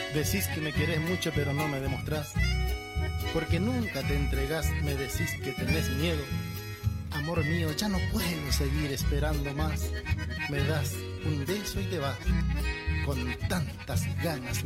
Decís que me querés mucho pero no me demostrás, porque nunca te entregás, me decís que tenés miedo. Amor mío, ya no puedo seguir esperando más. Me das un beso y te vas, con tantas ganas